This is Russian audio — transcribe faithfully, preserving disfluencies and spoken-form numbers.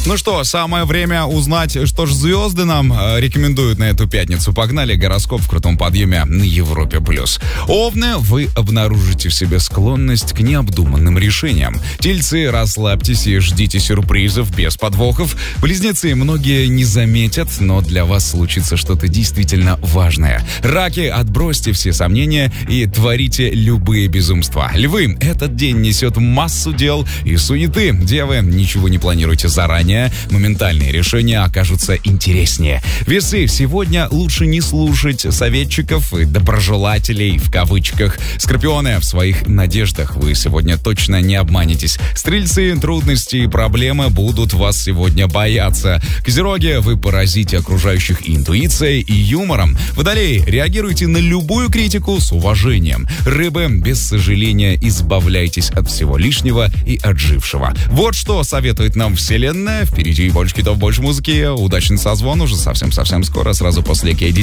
Ну что, самое время узнать, что ж звезды нам э, рекомендуют на эту пятницу. Погнали, гороскоп в крутом подъеме на Европе+. Овны, вы обнаружите в себе склонность к необдуманным решениям. Тельцы, расслабьтесь и ждите сюрпризов без подвохов. Близнецы, многие не заметят, но для вас случится что-то действительно важное. Раки, отбросьте все сомнения и творите любые безумства. Львы, этот день несет массу дел и суеты. Девы, ничего не планируйте заранее. Моментальные решения окажутся интереснее. Весы, сегодня лучше не слушать советчиков и доброжелателей в кавычках. Скорпионы, в своих надеждах вы сегодня точно не обманетесь. Стрельцы, трудности и проблемы будут вас сегодня бояться. Козероги, вы поразите окружающих интуицией и юмором. Водолеи, реагируйте на любую критику с уважением. Рыбы, без сожаления избавляйтесь от всего лишнего и отжившего. Вот что советует нам Вселенная. Впереди больше хитов, больше музыки. Удачный созвон уже совсем-совсем скоро, сразу после Кей Ди.